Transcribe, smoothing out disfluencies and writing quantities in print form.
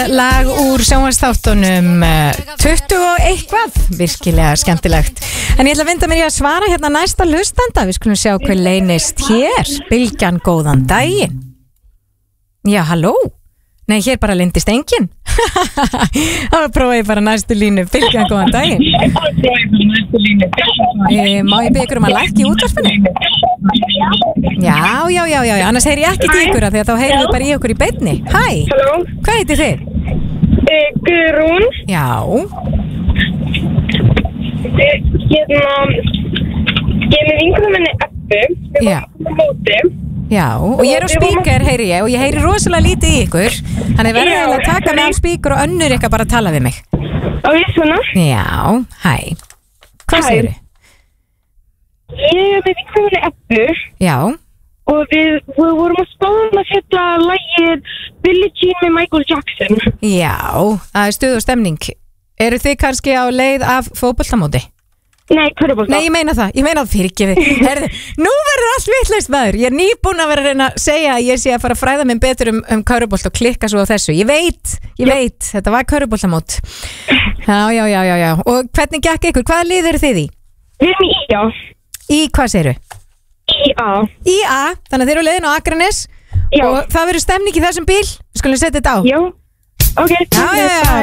lag úr sjónvarpsþáttunum 20 og eitthvað, virkilega skemmtilegt. En ég ætla að vinda mér í að svara hérna næsta hlustanda. Við skulum sjá hver leynist hér. Bylgjan, góðan daginn. Já, halló. Nei, hér bara leyndist enginn. Þá prófa ég bara næstu línu. Bylgjan, góðan daginn. Má ég byrja ykkur að lækka í útvarpinu? Já, annars heyri ég ekki til ykkur því að þá heyri ég bara í okkur í beinni. Hæ, Halló. Hvað heitir þið? Guðrún. Já. Ég er með vinkonum minni Ebbu. Já. Móti. Já, og ég er á spíker, heyri ég, og ég heyri rosalega lítið í ykkur. Þannig verður eiginlega að taka mig á spíker og önnur ykkar bara að tala við mig. Og svona. Já, hæ. Hvað segirðu? Ég er með vinkonum minni Ebbu. Já. Og við vorum að spáðum að setja lagið Billie Jean með Michael Jackson. Já, það er stuð og stemning. Eru þið kannski á leið af fótboltamóti? Nei, körfubolta. Nei, ég meina það fyrirgefið. Herðu, nú verður allt vitlaust maður. Ég er nýbúin að vera að reyna að segja að ég sé að fara að fræða minn betur um körfubolt og klikka svo á þessu. Ég veit, þetta var körfuboltamót. Já. Og hvernig gekk ykkur? Hvaða lið eru þið í? Við erum í IA. Í hvað segirðu? IA. IA, þannig að þeir eru leiðin á Akranes. Já. Og það verður stemning í þessum bíl. Við skulum setja þetta á. Já. Ok. Já.